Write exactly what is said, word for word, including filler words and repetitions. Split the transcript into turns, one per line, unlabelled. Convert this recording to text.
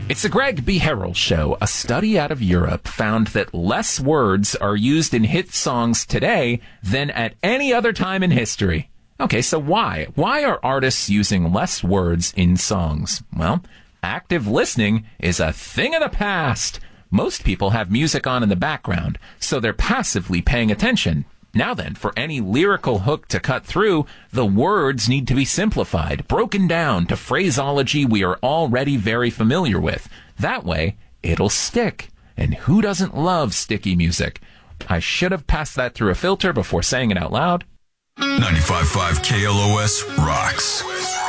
It's the Greg B. Harrell Show. A study out of Europe found that less words are used in hit songs today than at any other time in history. Okay, so why? Why are artists using less words in songs? Well, active listening is a thing of the past. Most people have music on in the background, so they're passively paying attention. Now then, for any lyrical hook to cut through, the words need to be simplified, broken down to phraseology we are already very familiar with. That way, it'll stick. And who doesn't love sticky music? I should have passed that through a filter before saying it out loud.
ninety-five point five K L O S rocks.